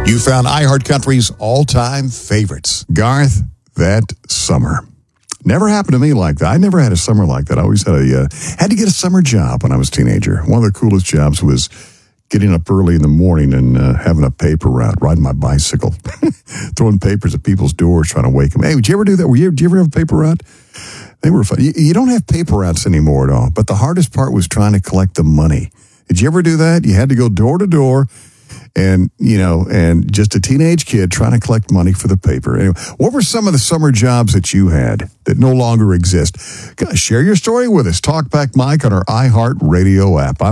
You found iHeartCountry's all-time favorites. Garth, that summer. Never happened to me like that. I never had a summer like that. I always had to get a summer job when I was a teenager. One of the coolest jobs was getting up early in the morning and having a paper route, riding my bicycle, throwing papers at people's doors, trying to wake them. Hey, did you ever do that? Did you ever have a paper route? They were fun. You don't have paper routes anymore at all. But the hardest part was trying to collect the money. Did you ever do that? You had to go door to door. And, and just a teenage kid trying to collect money for the paper. Anyway, what were some of the summer jobs that you had that no longer exist? Share your story with us. Talkback Mike on our iHeart Radio app.